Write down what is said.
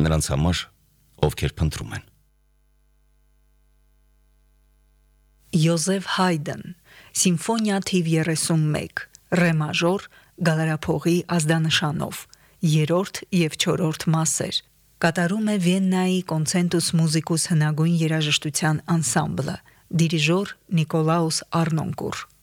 նրանց համար, ովքեր փնտրում են։ Յոզեֆ Հայդն, Սիմֆոնիա թիվ 31, ռե մաժոր, գալարափողի ազդանշանով, երրորդ և չորրորդ մասեր, կատարում է Վիեննայի Կոնցենտուս մուզիկուս հնագույն երաժշտության անսամբլը, դիրիժոր Նիկոլաուս Արնոնկուր։